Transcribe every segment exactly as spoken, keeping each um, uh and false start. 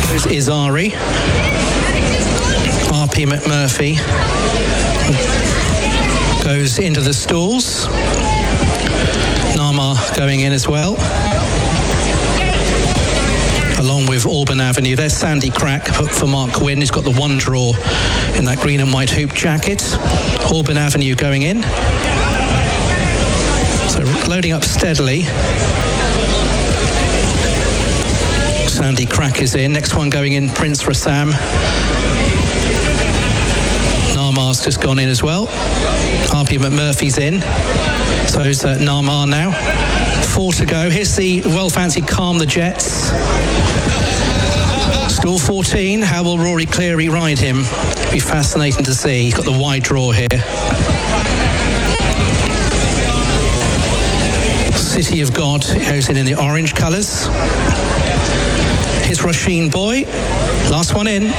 There's Izari. R P McMurphy goes into the stalls. Nama going in as well, along with Auburn Avenue. There's Sandy Crack for Mark Gwynn, who's got the one draw in that green and white hoop jacket. Auburn Avenue going in. So loading up steadily. Sandy Crack is in. Next one going in, Prince Rassam. Nama's just gone in as well. R P McMurphy's in. So is uh, Nama now. Four to go. Here's the well-fancied Calm the Jets. Stall fourteen. How will Rory Cleary ride him? Be fascinating to see. He's got the wide draw here. City of God goes in in the orange colours. Here's Rasheen Boy. Last one in.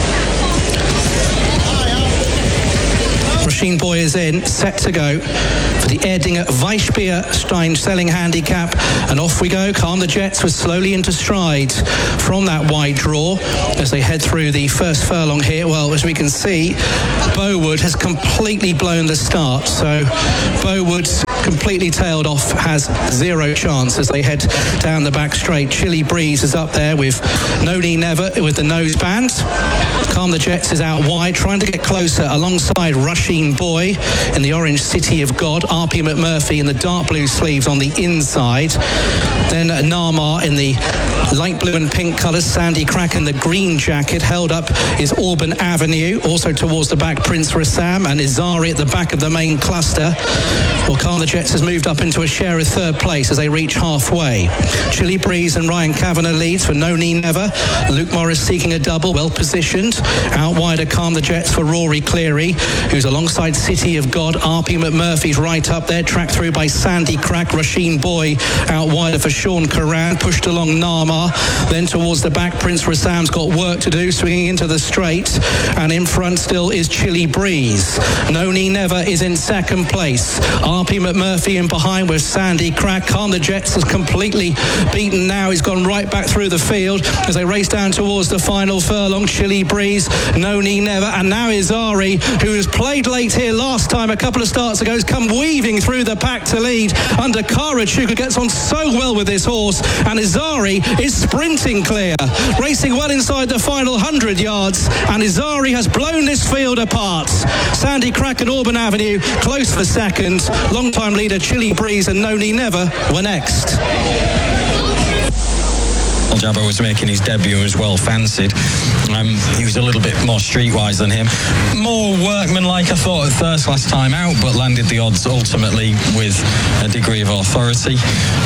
Rasheen Boy is in, set to go for the Erdinger Weissbier-Stein selling handicap. And off we go. Calm the Jets was slowly into stride from that wide draw as they head through the first furlong here. Well, as we can see, Bowood has completely blown the start. So Bowood's completely tailed off, has zero chance as they head down the back straight. Chilly Breeze is up there with No Knee Never with the nose band. Calm the Jets is out wide, trying to get closer alongside Rasheen Boy in the orange City of God. R P McMurphy in the dark blue sleeves on the inside. Then Nama in the light blue and pink colours. Sandy Crack in the green jacket. Held up is Auburn Avenue. Also towards the back, Prince Rassam and Izari at the back of the main cluster. Well, Calm the Jets has moved up into a share of third place as they reach halfway. Chilly Breeze and Ryan Kavanagh leads for No Knee Never. Luke Morris seeking a double, well positioned. Out wider, Calm the Jets for Rory Cleary, who's alongside City of God. R P McMurphy's right up there, tracked through by Sandy Crack. Rasheen Boy out wider for Sean Curran, pushed along Nama. Then towards the back, Prince Rassam's got work to do, swinging into the straight. And in front still is Chilly Breeze. No Knee Never is in second place. R P McMurphy in behind with Sandy Crack. Calm the Jets is completely beaten now. He's gone right back through the field as they race down towards the final furlong. Chilly Breeze, No Knee Never, and now Izari, who has played late here last time a couple of starts ago, has come weaving through the pack to lead under Kara Chuk, who gets on so well with this horse, and Izari is sprinting clear, racing well inside the final hundred yards, and Izari has blown this field apart. Sandy Crack and Auburn Avenue close for second. Long-time leader Chilly Breeze and No Knee Never were next. Jabba was making his debut as well fancied. Um, he was a little bit more streetwise than him. More workmanlike, I thought, at first last time out, but landed the odds ultimately with a degree of authority.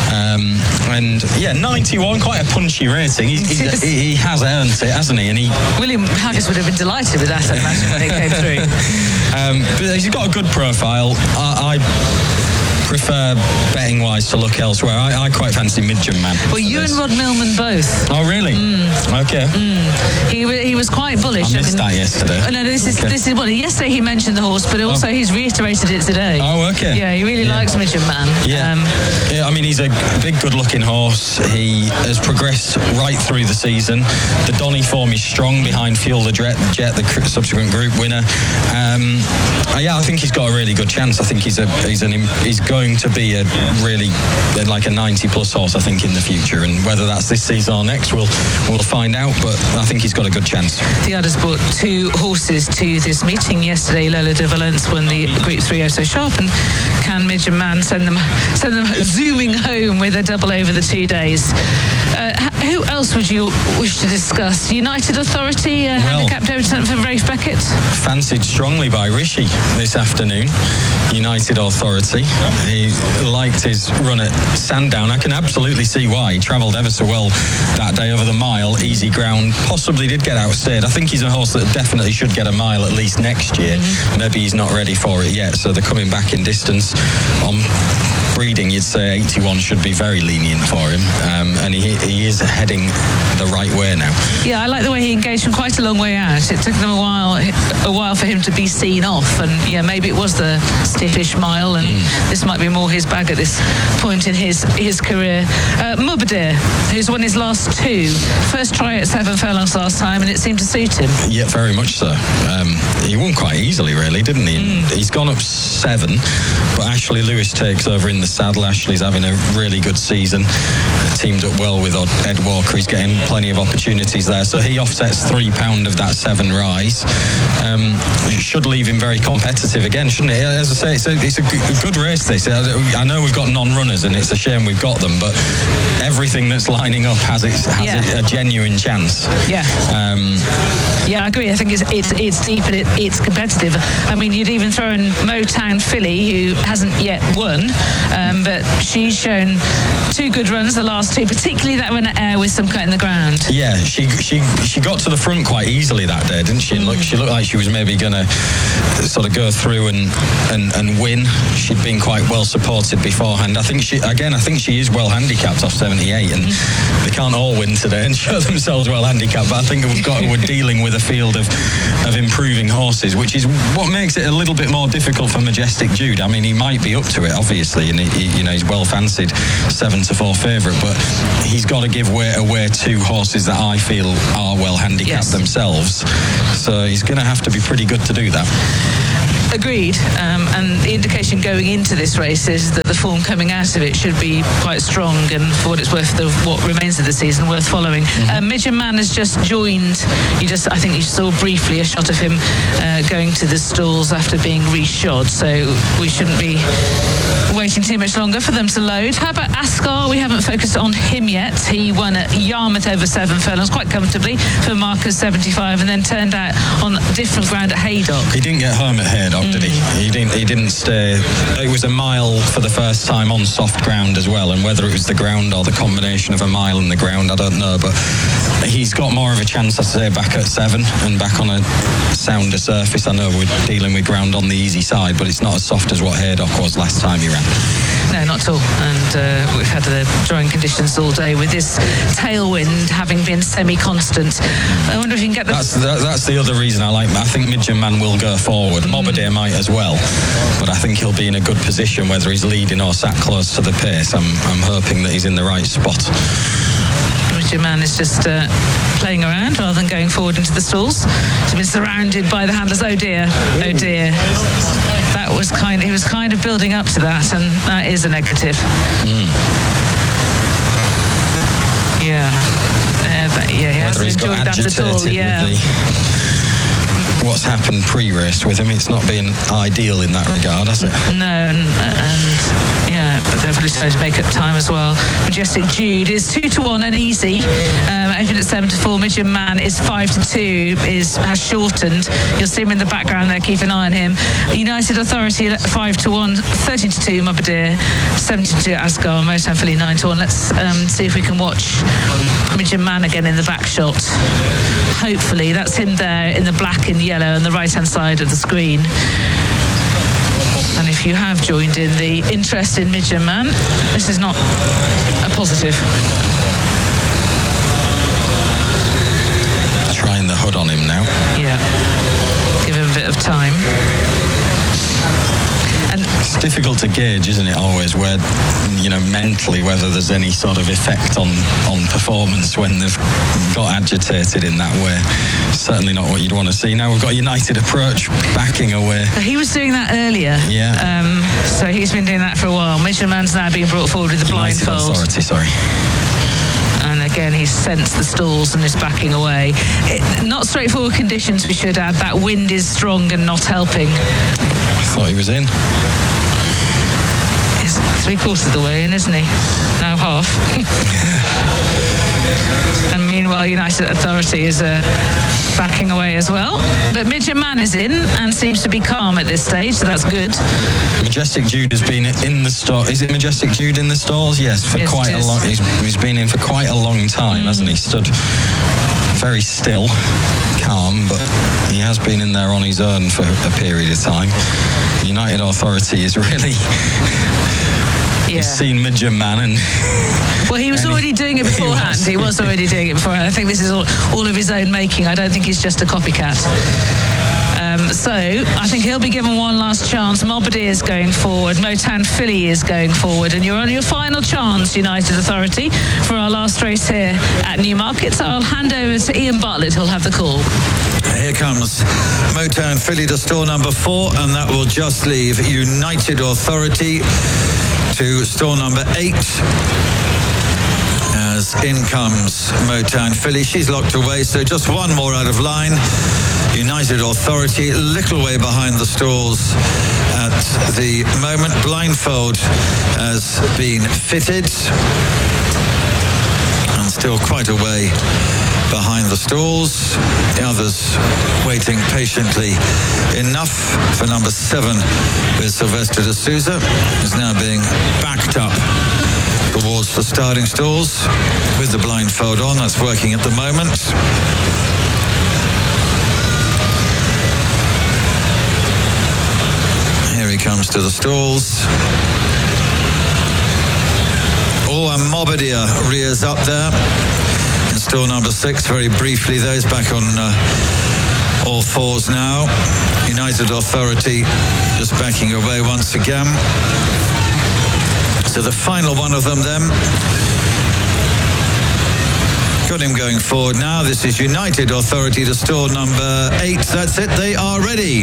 Um, and yeah, ninety-one, quite a punchy rating. He, he, he has earned it, hasn't he? And he William Haggis would have been delighted with that, I imagine, when it came through. um, but he's got a good profile. I, I prefer betting wise to look elsewhere. I, I quite fancy Midgem Man. Well, you this. and Rod Millman both. Oh, really? Mm. Okay. Mm. He he was quite bullish. I missed I mean, that yesterday. Oh, no, this is okay. this is well. Yesterday he mentioned the horse, but also oh. he's reiterated it today. Oh, okay. Yeah, he really yeah. likes Midgem Man. Yeah. Um, yeah. I mean, he's a big, good-looking horse. He has progressed right through the season. The Donny form is strong behind Fuel the Jet, Jet the subsequent group winner. Um, yeah, I think he's got a really good chance. I think he's a he's an he's going to be a really like a ninety plus horse, I think, in the future, and whether that's this season or next, we'll we'll find out, but I think he's got a good chance. The others brought two horses to this meeting yesterday. Lola de Valence won the Group three oh so sharp, and can Midgem Man send them send them zooming home with a double over the two days? Uh, who else would you wish to discuss? United Authority, uh, well, handicap debutant for Rafe Beckett? Fancied strongly by Rishi this afternoon. United Authority. He liked his run at Sandown. I can absolutely see why. He travelled ever so well that day over the mile, easy ground. Possibly did get outsteered. I think he's a horse that definitely should get a mile at least next year. Mm-hmm. Maybe he's not ready for it yet, so they're coming back in distance. On breeding, you'd say eighty-one should be very lenient for him, um, and he, he is heading the right way now. Yeah, I like the way he engaged from quite a long way out. It took them a while a while for him to be seen off, and yeah, maybe it was the stiffish mile, and mm. this might be more his bag at this point in his his career. uh, Mubaddir, who's won his last two, first try at seven furlongs last time, and it seemed to suit him. Yeah, very much so. Um, he won quite easily, really, didn't he? Mm. He's gone up seven, but Ashley Lewis takes over in the saddle. Ashley's having a really good season. Teamed up well with Ed Walker. He's getting plenty of opportunities there. So he offsets three pound of that seven rise. Um, should leave him very competitive again, shouldn't it? As I say, it's a, it's a good race, this. I know we've got non-runners, and it's a shame we've got them, but everything that's lining up has, its, has yeah. a, a genuine chance. Yeah. Um, yeah, I agree. I think it's it's, it's deep and it, it's competitive. I mean, you'd even throw in Motown Filly, who hasn't yet won, um, but she's shown two good runs, the last two, particularly that one at Ayr with some cut in the ground. Yeah, she she she got to the front quite easily that day, didn't she? Mm. Look, she looked like she was maybe going to sort of go through and, and, and win. She'd been quite well supported beforehand. I think she, again, I think she is well handicapped off seventy-eight, and mm. they can't all win today and show themselves well handicapped, but I think we've got, we're dealing with a field of, of improving horses, which is what makes it a little bit more difficult for Majestic Jude. I mean, he might be up to it, obviously, and he, you know, he's well fancied seven to four favourite, but he's got to give weight away to horses that I feel are well handicapped yes. themselves. So he's going to have to be pretty good to do that. Agreed, um, and the indication going into this race is that the form coming out of it should be quite strong, and for what it's worth, the, what remains of the season worth following. Mm-hmm. Uh, Midget Man has just joined. You just, I think you saw briefly a shot of him uh, going to the stalls after being reshod, so we shouldn't be waiting too much longer for them to load. How about Ascar? We haven't focused on him yet. He won at Yarmouth over seven furlongs quite comfortably for Marcus seventy-five, and then turned out on different ground at Haydock. He didn't get home at Haydock. Did he? He didn't. He didn't stay. It was a mile for the first time on soft ground as well, and whether it was the ground or the combination of a mile and the ground, I don't know. But he's got more of a chance, I say, back at seven and back on a sounder surface. I know we're dealing with ground on the easy side, but it's not as soft as what Haydock was last time he ran. No, not at all. And uh, we've had the drying conditions all day with this tailwind having been semi-constant. I wonder if you can get the... That's, that, that's the other reason I like... I think Midget Man will go forward. Mm. Bobadilla might as well. But I think he'll be in a good position, whether he's leading or sat close to the pace. I'm, I'm hoping that he's in the right spot. Midget Man is just uh, playing around rather than going forward into the stalls. He's been surrounded by the handlers. Oh dear, oh dear. That was kind. He was kind of building up to that, and that is a negative. Mm. Yeah, uh, but yeah, he hasn't enjoyed that at all. Yeah. What's happened pre-race with him, it's not been ideal in that regard, has it? No, and, and yeah, but they're really trying to make up time as well. Majestic Jude is two to one and easy. Um, Adrian at seven to four. Midget Man is five to two. Is has shortened. You'll see him in the background there. Keep an eye on him. United Authority at five to one. Thirty to two. Mabadea. Seven to two. Ascar. Motown Filly nine to one. Let's um, see if we can watch Midget Man again in the back shot. Hopefully, that's him there in the black and yellow on the right-hand side of the screen. And if you have joined in the interest in Midget Man, this is not a positive. Trying the hood on him now. Yeah. Give him a bit of time. And it's difficult to gauge, isn't it, always, where, you know, mentally, whether there's any sort of effect on, on performance when they've got agitated in that way. Certainly not what you'd want to see. Now we've got United Approach backing away. He was doing that earlier. Yeah. Um, so he's been doing that for a while. Midget Man's now being brought forward with the United blindfold. Authority, sorry. And again, he's sensed the stalls and is backing away. It, not straightforward conditions, we should add. That wind is strong and not helping. I thought he was in. He's three quarters of the way in, isn't he? Now half. And meanwhile, United Authority is uh, backing away as well. But Midget Man is in and seems to be calm at this stage, so that's good. Majestic Jude has been in the store. Is it Majestic Jude in the stalls? Yes, for yes, quite a long. He's, he's been in for quite a long time, mm. hasn't he? Stood very still, calm, but he has been in there on his own for a period of time. United Authority is really... Yeah. He's seen Midget Man and... Well, he was already doing it beforehand. He was. he was already doing it beforehand. I think this is all, all of his own making. I don't think he's just a copycat. Um, Um, so I think he'll be given one last chance. Mobbedy is going forward. Motown Philly is going forward. And you're on your final chance, United Authority, for our last race here at Newmarket. So I'll hand over to Ian Bartlett, who'll have the call. Here comes Motown Philly to store number four, and that will just leave United Authority to store number eight. As in comes Motown Philly. She's locked away, so just one more out of line. United Authority, a little way behind the stalls at the moment. Blindfold has been fitted and still quite a way behind the stalls. The others waiting patiently enough for number seven with Sylvester de Souza, who's now being backed up towards the starting stalls with the blindfold on. That's working at the moment. Here he comes to the stalls. Oh, and Mobbedy rears up there in stall number six. Very briefly, those back on uh, all fours now. United Authority just backing away once again. So the final one of them then. Got him going forward now. This is United Authority to stall number eight. That's it. They are ready.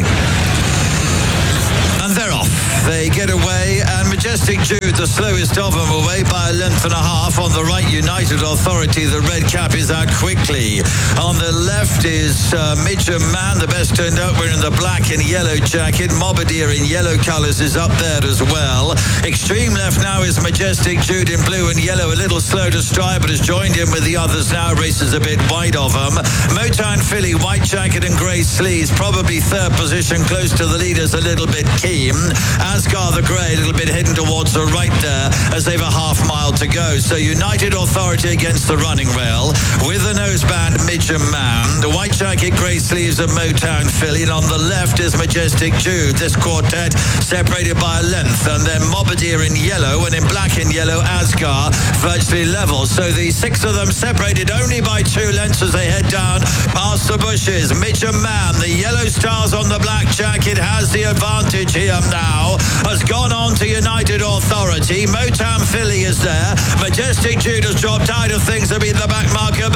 And they're off. They get away, and Majestic Jude, the slowest of them, away by a length and a half. On the right, United Authority, the red cap is out quickly. On the left is uh, Midsham Man, the best turned out. We're in the black and yellow jacket. Mobbedy in yellow colours is up there as well. Extreme left now is Majestic Jude in blue and yellow, a little slow to stride, but has joined in with the others now. Races a bit wide of them. Motown Philly, white jacket and grey sleeves, probably third position, close to the leaders, a little bit keen. Asgar the grey, a little bit hidden towards the right there, as they've a half mile to go. So United Authority against the running rail with the noseband Midsham Man, the white jacket, grey sleeves of Motown Philly, and on the left is Majestic Jude. This quartet separated by a length, and then Mobbedy in yellow, and in black and yellow Asgar virtually level. So the six of them separated only by two lengths as they head down past the bushes. Midsham Man, the yellow stars on the black jacket, has the advantage here now, has gone on to United Authority. Motown Philly is there. Majestic Jude has dropped out of things to be the back marker.